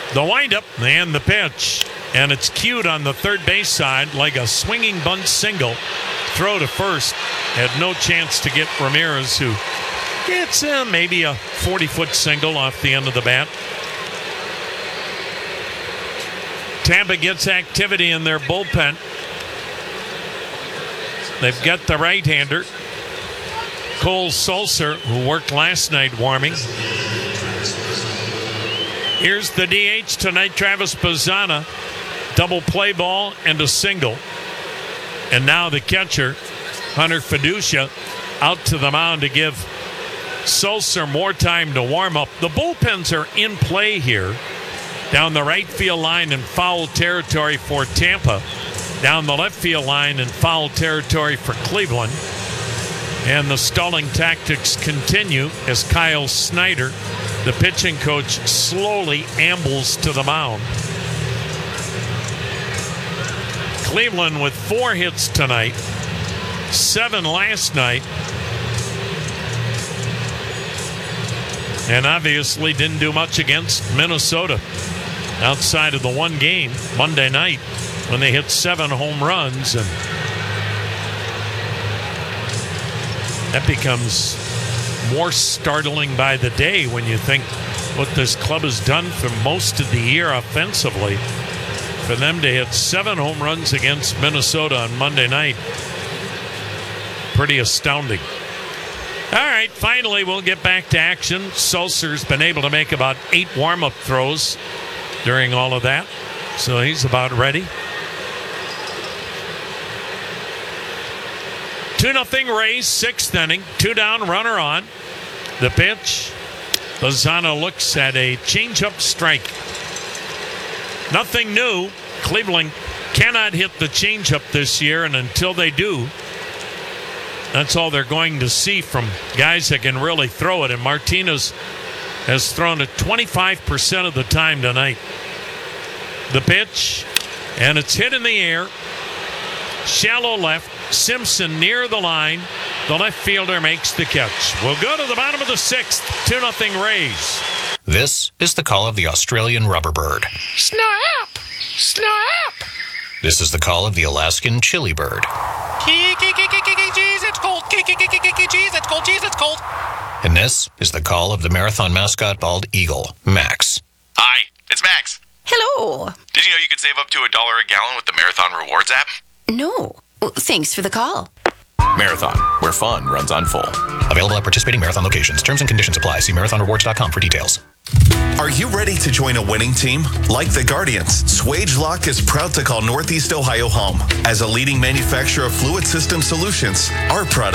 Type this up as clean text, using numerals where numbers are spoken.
The windup and the pitch. And it's cued on the third base side like a swinging bunt single. Throw to first. Had no chance to get Ramirez, who gets maybe a 40-foot single off the end of the bat. Tampa gets activity in their bullpen. They've got the right-hander, Cole Sulser, who worked last night warming. Here's the DH tonight, Travis Bazzana. Double play ball and a single. And now the catcher, Hunter Fiducia, out to the mound to give Sulser more time to warm up. The bullpens are in play here. Down the right field line in foul territory for Tampa. Down the left field line in foul territory for Cleveland. And the stalling tactics continue as Kyle Snyder, the pitching coach, slowly ambles to the mound. Cleveland with 4 hits tonight, 7 last night. And obviously didn't do much against Minnesota outside of the one game Monday night when they hit 7 home runs. And that becomes more startling by the day when you think what this club has done for most of the year offensively. For them to hit 7 home runs against Minnesota on Monday night, pretty astounding. All right, finally we'll get back to action. Sulser's been able to make about 8 warm-up throws during all of that, so he's about ready. 2-0 Rays, 6th inning, 2 down, runner on. The pitch, Bazzana looks at a changeup strike. Nothing new. Cleveland cannot hit the changeup this year, and until they do, that's all they're going to see from guys that can really throw it. And Martinez has thrown it 25% of the time tonight. The pitch, and it's hit in the air. Shallow left. Simpson near the line. The left fielder makes the catch. We'll go to the bottom of the 6th. 2-0 Rays. This is the call of the Australian rubber bird. Snap! Snap! This is the call of the Alaskan chili bird. Jeez, it's cold. Jeez, it's cold. Jeez, it's cold. And this is the call of the marathon mascot bald eagle, Max. Hi, it's Max. Hello. Did you know you could save up to $1 a gallon with the Marathon Rewards app? No. Well, thanks for the call. Marathon, where fun runs on full. Available at participating Marathon locations. Terms and conditions apply. See marathonrewards.com for details. Are you ready to join a winning team? Like the Guardians, Swagelok is proud to call Northeast Ohio home. As a leading manufacturer of fluid system solutions, our product